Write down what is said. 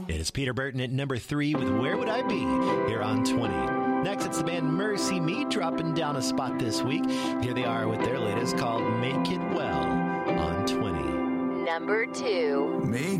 It's Peter Burton at number 3 with Where Would I Be here on 20. Next, it's the band Mercy Me dropping down a spot this week. Here they are with their latest called Make It Well on 20. Number 2. Make